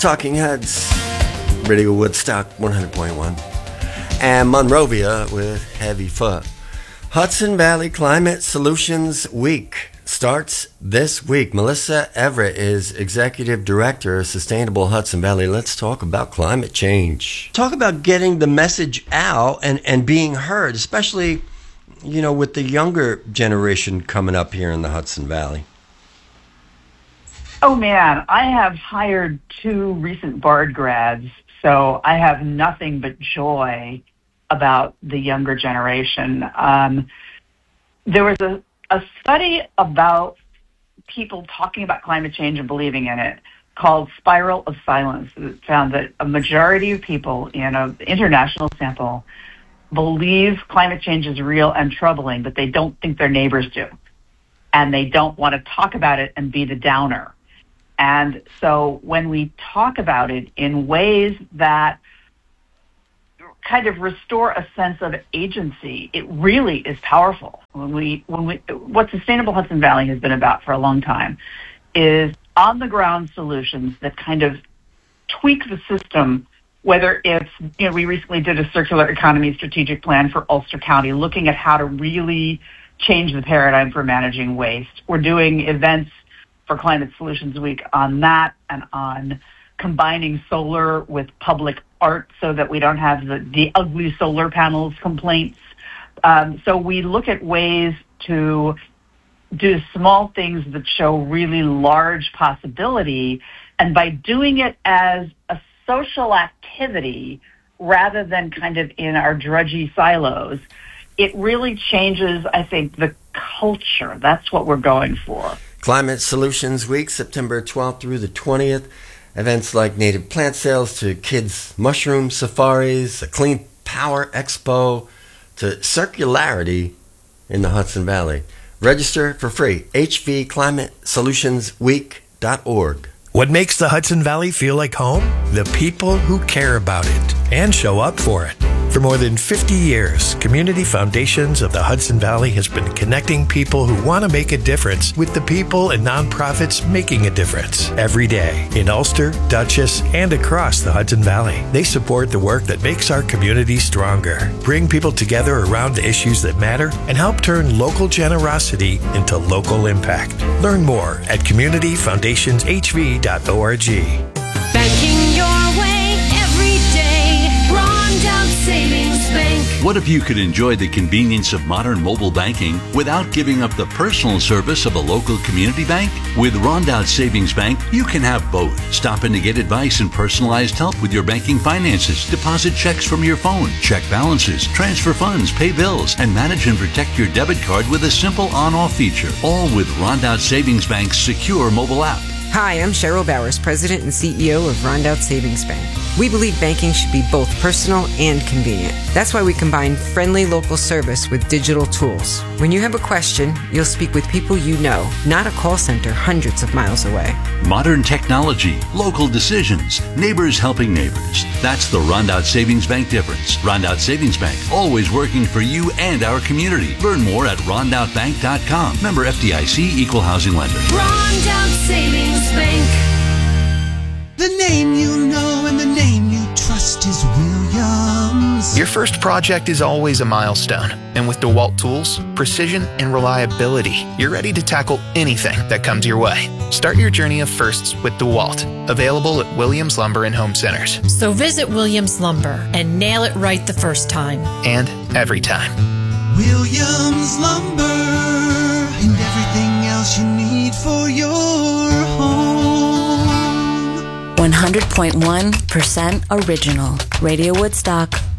Talking Heads, Radio Woodstock 100.1, and Monrovia with Heavy Foot. Hudson Valley Climate Solutions Week starts this week. Melissa Everett is Executive Director of Sustainable Hudson Valley. Let's talk about climate change. Talk about getting the message out and being heard, especially, you know, with the younger generation coming up here in the Hudson Valley. Oh, man, I have hired 2 recent Bard grads, so I have nothing but joy about the younger generation. There was a study about people talking about climate change and believing in it called Spiral of Silence. It found that a majority of people in an international sample believe climate change is real and troubling, but they don't think their neighbors do. And they don't want to talk about it and be the downer. And so when we talk about it in ways that kind of restore a sense of agency, it really is powerful. What Sustainable Hudson Valley has been about for a long time is on-the-ground solutions that kind of tweak the system, whether it's, you know, we recently did a circular economy strategic plan for Ulster County, looking at how to really change the paradigm for managing waste. We're doing events for Climate Solutions Week on that and on combining solar with public art so that we don't have the ugly solar panels complaints. So we look at ways to do small things that show really large possibility, and by doing it as a social activity rather than kind of in our drudgy silos, it really changes, I think, the culture. That's what we're going for. Climate Solutions Week, September 12th through the 20th. Events like native plant sales to kids' mushroom safaris, a clean power expo, to circularity in the Hudson Valley. Register for free, hvclimatesolutionsweek.org. What makes the Hudson Valley feel like home? The people who care about it and show up for it. For more than 50 years, Community Foundations of the Hudson Valley has been connecting people who want to make a difference with the people and nonprofits making a difference every day in Ulster, Dutchess, and across the Hudson Valley. They support the work that makes our community stronger, bring people together around the issues that matter, and help turn local generosity into local impact. Learn more at communityfoundationshv.org. Banking your way every day. Rondout Savings Bank. What if you could enjoy the convenience of modern mobile banking without giving up the personal service of a local community bank? With Rondout Savings Bank, you can have both. Stop in to get advice and personalized help with your banking finances, deposit checks from your phone, check balances, transfer funds, pay bills, and manage and protect your debit card with a simple on-off feature. All with Rondout Savings Bank's secure mobile app. Hi, I'm Cheryl Bowers, President and CEO of Rondout Savings Bank. We believe banking should be both personal and convenient. That's why we combine friendly local service with digital tools. When you have a question, you'll speak with people you know, not a call center hundreds of miles away. Modern technology, local decisions, neighbors helping neighbors. That's the Rondout Savings Bank difference. Rondout Savings Bank, always working for you and our community. Learn more at rondoutbank.com. Member FDIC, Equal Housing Lender. Rondout Savings Bank. The name you know and the name you trust is Williams. Your first project is always a milestone. And with DeWalt tools, precision, and reliability, you're ready to tackle anything that comes your way. Start your journey of firsts with DeWalt. Available at Williams Lumber and Home Centers. So visit Williams Lumber and nail it right the first time. And every time. Williams Lumber and everything else you need for your home. 100.1% original. Radio Woodstock.